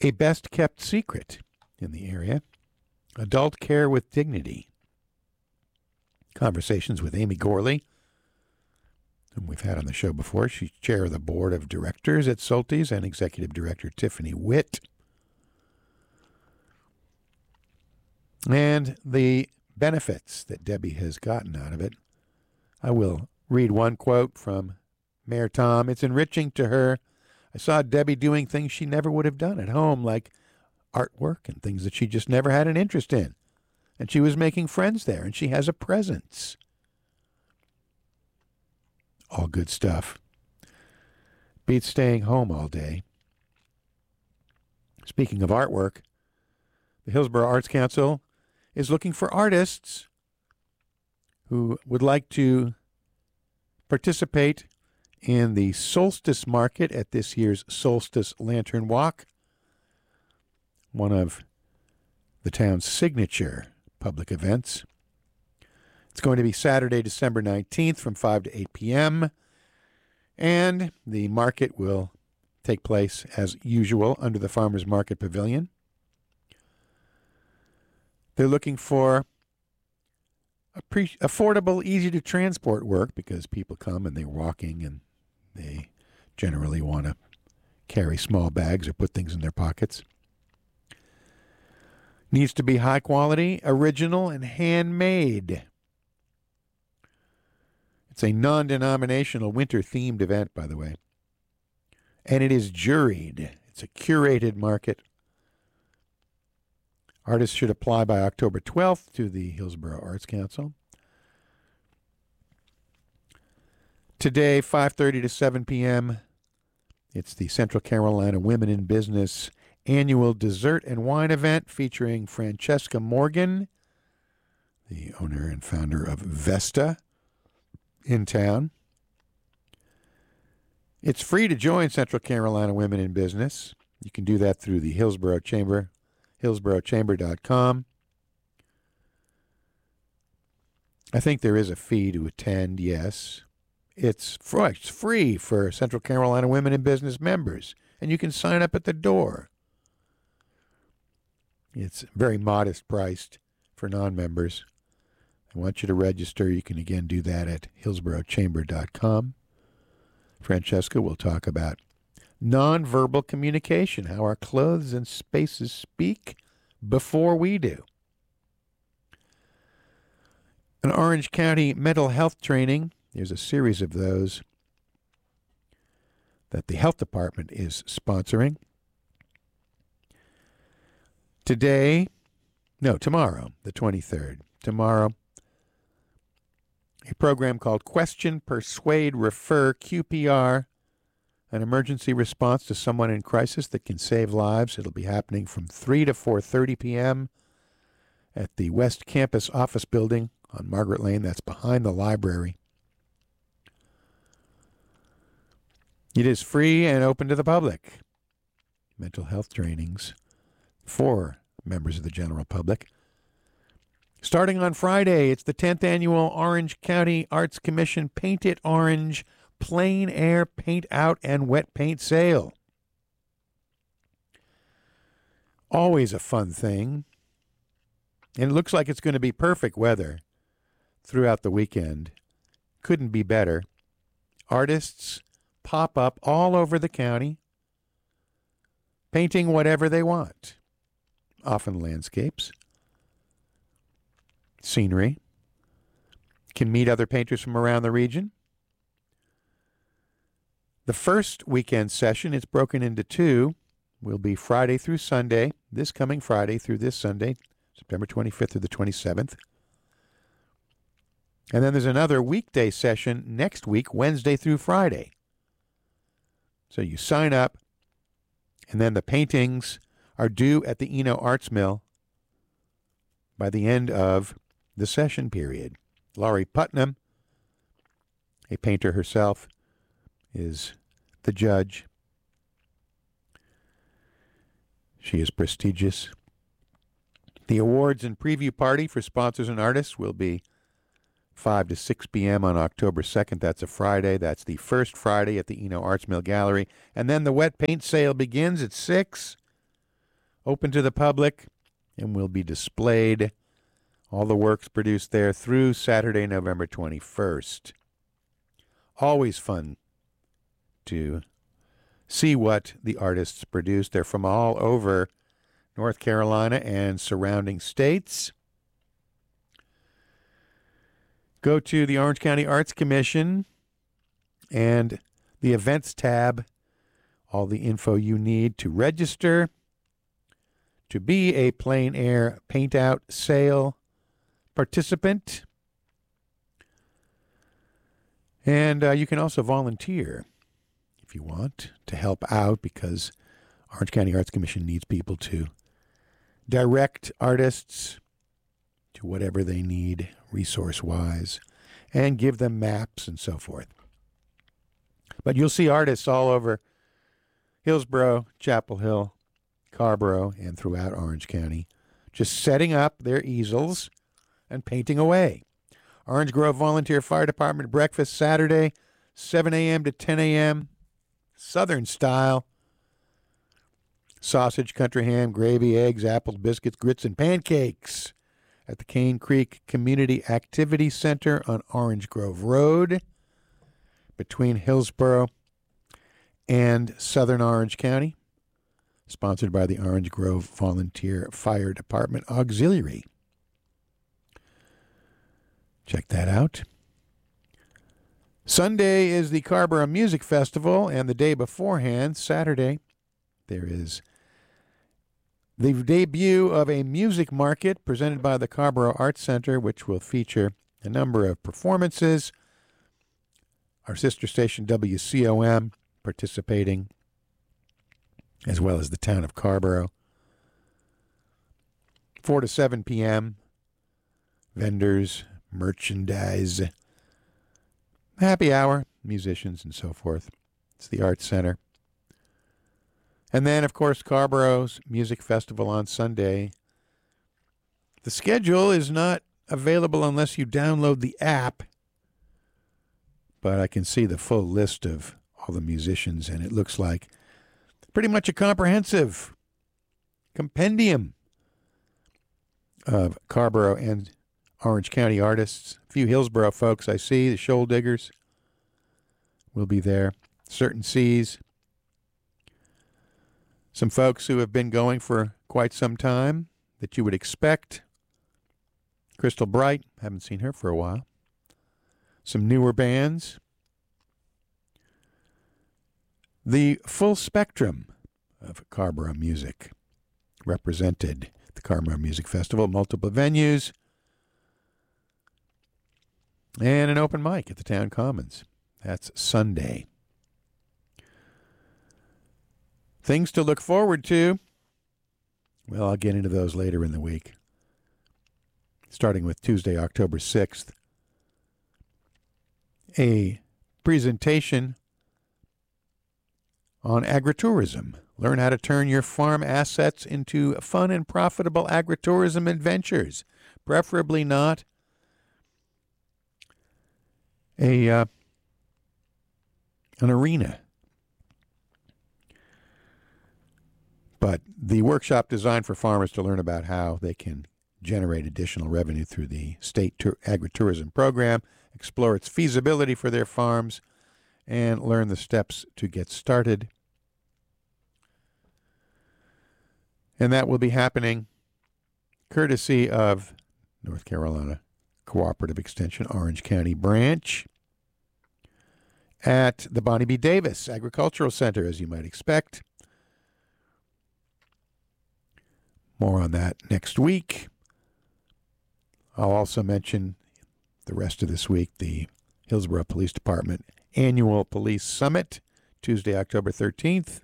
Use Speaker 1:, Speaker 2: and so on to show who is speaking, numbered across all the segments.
Speaker 1: A best-kept secret in the area. Adult care with dignity. Conversations with Amy Gorley, whom we've had on the show before. She's chair of the board of directors at Soltis, and executive director Tiffany Witt. And the benefits that Debbie has gotten out of it. I will read one quote from Mayor Tom. It's enriching to her. I saw Debbie doing things she never would have done at home, like artwork and things that she just never had an interest in. And she was making friends there, and she has a presence. All good stuff. Beats staying home all day. Speaking of artwork, the Hillsborough Arts Council is looking for artists who would like to participate in the Solstice Market at this year's Solstice Lantern Walk, one of the town's signature public events. It's going to be Saturday, December 19th from 5 to 8 p.m., and the market will take place as usual under the Farmers Market Pavilion. They're looking for affordable, easy-to-transport work because people come and they're walking and they generally want to carry small bags or put things in their pockets. Needs to be high quality, original, and handmade. It's a non-denominational winter-themed event, by the way. And it is juried. It's a curated market. Artists should apply by October 12th to the Hillsborough Arts Council. Today, 5:30 to 7 p.m., it's the Central Carolina Women in Business annual dessert and wine event featuring Francesca Morgan, the owner and founder of Vesta, in town. It's free to join Central Carolina Women in Business. You can do that through the Hillsborough Chamber, hillsboroughchamber.com. I think there is a fee to attend, yes. It's free for Central Carolina Women in Business members, and you can sign up at the door. It's very modest priced for non-members. I want you to register. You can again do that at hillsboroughchamber.com. Francesca will talk about nonverbal communication, how our clothes and spaces speak before we do. An Orange County mental health training. There's a series of those that the health department is sponsoring. Tomorrow, the 23rd. Tomorrow, a program called Question, Persuade, Refer, QPR, an emergency response to someone in crisis that can save lives. It'll be happening from 3 to 4:30 p.m. at the West Campus office building on Margaret Lane. That's behind the library. It is free and open to the public. Mental health trainings for members of the general public. Starting on Friday, it's the 10th annual Orange County Arts Commission Paint It Orange Plein Air Paint Out and Wet Paint Sale. Always a fun thing. And it looks like it's going to be perfect weather throughout the weekend. Couldn't be better. Artists pop up all over the county, painting whatever they want. Often landscapes, scenery. Can meet other painters from around the region. The first weekend session is broken into two. Will be Friday through Sunday, this coming Friday through this Sunday, September 25th through the 27th. And then there's another weekday session next week, Wednesday through Friday. So you sign up, and then the paintings are due at the Eno Arts Mill by the end of the session period. Laurie Putnam, a painter herself, is the judge. She is prestigious. The awards and preview party for sponsors and artists will be 5 to 6 p.m. on October 2nd. That's a Friday. That's the first Friday at the Eno Arts Mill Gallery. And then the wet paint sale begins at 6. open to the public and will be displayed. All the works produced there through Saturday, November 21st. Always fun to see what the artists produce. They're from all over North Carolina and surrounding states. Go to the Orange County Arts Commission and the events tab. All the info you need to register to be a plein air paint out sale participant. And you can also volunteer if you want to help out, because Orange County Arts Commission needs people to direct artists to whatever they need resource-wise and give them maps and so forth. But you'll see artists all over Hillsborough, Chapel Hill, Carrboro, and throughout Orange County just setting up their easels and painting away. Orange Grove Volunteer Fire Department breakfast Saturday, 7 a.m. to 10 a.m., Southern style. Sausage, country ham, gravy, eggs, apples, biscuits, grits, and pancakes at the Cane Creek Community Activity Center on Orange Grove Road between Hillsborough and Southern Orange County. Sponsored by the Orange Grove Volunteer Fire Department Auxiliary. Check that out. Sunday is the Carrboro Music Festival, and the day beforehand, Saturday, there is the debut of a music market presented by the Carrboro Arts Center, which will feature a number of performances. Our sister station WCOM participating, as well as the town of Carrboro. 4 to 7 p.m., vendors, merchandise, happy hour, musicians, and so forth. It's the Arts Center. And then, of course, Carrboro's Music Festival on Sunday. The schedule is not available unless you download the app, but I can see the full list of all the musicians, and it looks like pretty much a comprehensive compendium of Carrboro and Orange County artists. A few Hillsborough folks I see. The Shoal Diggers will be there. Certain Seas. Some folks who have been going for quite some time that you would expect. Crystal Bright. Haven't seen her for a while. Some newer bands. The full spectrum of Carrboro music represented at the Carrboro Music Festival. Multiple venues. And an open mic at the Town Commons. That's Sunday. Things to look forward to. Well, I'll get into those later in the week. Starting with Tuesday, October 6th. A presentation on agritourism. Learn how to turn your farm assets into fun and profitable agritourism adventures. Preferably not an arena. But the workshop designed for farmers to learn about how they can generate additional revenue through the state agritourism program, explore its feasibility for their farms, and learn the steps to get started. And that will be happening courtesy of North Carolina Cooperative Extension Orange County Branch at the Bonnie B. Davis Agricultural Center, as you might expect. More on that next week. I'll also mention the rest of this week the Hillsborough Police Department Annual Police Summit, Tuesday, October 13th,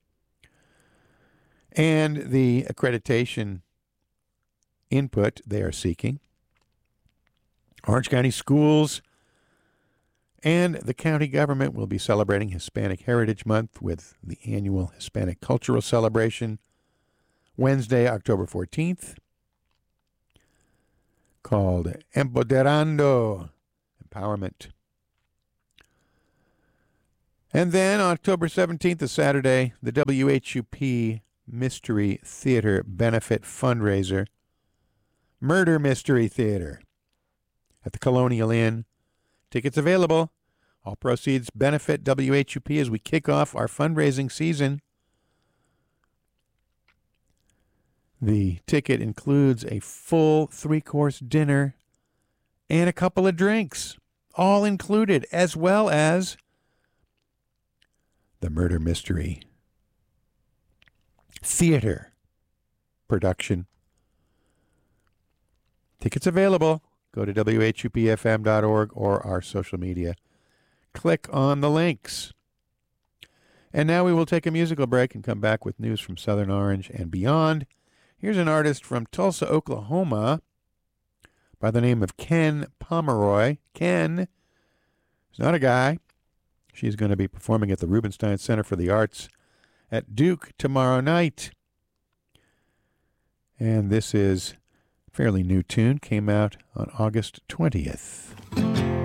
Speaker 1: and the accreditation input they are seeking. Orange County Schools and the county government will be celebrating Hispanic Heritage Month with the annual Hispanic Cultural Celebration, Wednesday, October 14th, called Empoderando, Empowerment. And then October 17th is Saturday, the WHUP Mystery Theater benefit fundraiser, Murder Mystery Theater, at the Colonial Inn. Tickets available. All proceeds benefit WHUP as we kick off our fundraising season. The ticket includes a full 3-course dinner and a couple of drinks, all included, as well as the Murder Mystery Theater production. Tickets available. Go to WHUPFM.org or our social media. Click on the links. And now we will take a musical break and come back with news from Southern Orange and beyond. Here's an artist from Tulsa, Oklahoma, by the name of Ken Pomeroy. Ken is not a guy. She's going to be performing at the Rubenstein Center for the Arts at Duke tomorrow night. And this is a fairly new tune, came out on August 20th.